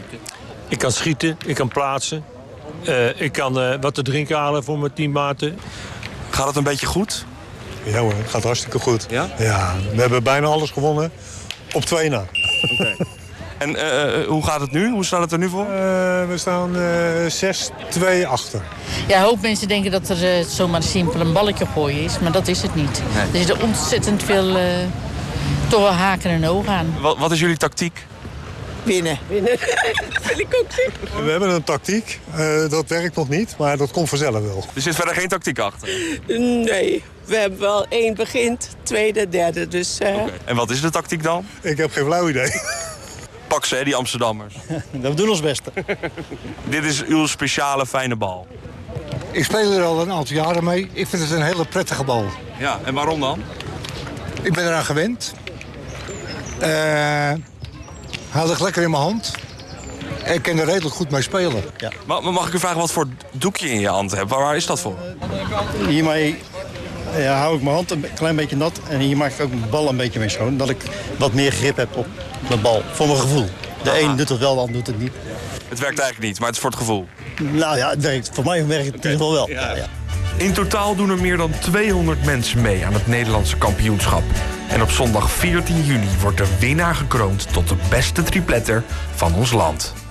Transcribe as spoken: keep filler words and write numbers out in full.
Ik kan schieten, ik kan plaatsen. Uh, ik kan uh, wat te drinken halen voor mijn teammaten. Gaat het een beetje goed? Ja hoor, het gaat hartstikke goed. Ja? Ja, we hebben bijna alles gewonnen. Op twee na. Okay. En uh, hoe gaat het nu? Hoe staat het er nu voor? Uh, we staan uh, zes twee achter. Ja, een hoop mensen denken dat er uh, zomaar simpel een balletje gooien is. Maar dat is het niet. Nee. Er zitten ontzettend veel uh, toch wel haken en ogen aan. Wat, wat is jullie tactiek? Winnen. Winnen. Dat wil ik ook zien. We hebben een tactiek. Uh, dat werkt nog niet, maar dat komt vanzelf wel. Er zit verder geen tactiek achter? Nee. We hebben wel één begint, tweede, derde. Dus, uh... okay. En wat is de tactiek dan? Ik heb geen flauw idee. Pak ze, hè, die Amsterdammers. We doen ons best. Dit is uw speciale fijne bal. Ik speel er al een aantal jaren mee. Ik vind het een hele prettige bal. Ja, en waarom dan? Ik ben eraan gewend. Uh, hij ligt lekker in mijn hand. Ik kan er redelijk goed mee spelen. Ja. Maar mag ik u vragen wat voor doekje in je hand hebt? Waar, waar is dat voor? Hiermee ja, hou ik mijn hand een klein beetje nat. En hier maak ik ook mijn bal een beetje mee schoon. Dat ik wat meer grip heb op mijn bal. Voor mijn gevoel. De Aha. een doet het wel, de ander doet het niet. Het werkt eigenlijk niet, maar het is voor het gevoel. Nou ja, het werkt. Voor mij werkt het in ieder geval wel. Ja. Ja. In totaal doen er meer dan tweehonderd mensen mee aan het Nederlandse kampioenschap. En op zondag veertien juni wordt de winnaar gekroond tot de beste tripletter van ons land.